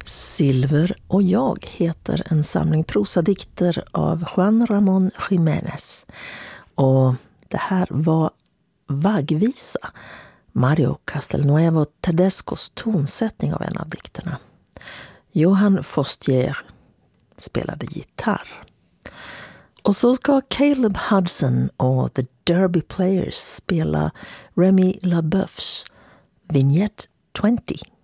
Silver och jag heter en samling prosadikter av Juan Ramón Jiménez. Och det här var Vaggvisa, Mario Castelnuovo Tedescos tonsättning av en av dikterna. Johan Fostier spelade gitarr. Och så ska Caleb Hudson och The Derby Players spela Remy LaBeoufs Vignette 20.